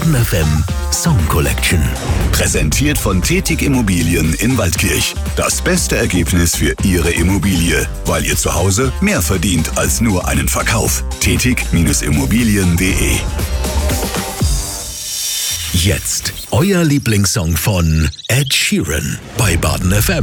Baden FM Song Collection. Präsentiert von Tetig Immobilien in Waldkirch. Das beste Ergebnis für Ihre Immobilie, weil ihr zu Hause mehr verdient als nur einen Verkauf. tetig-immobilien.de. Jetzt euer Lieblingssong von Ed Sheeran bei Baden FM.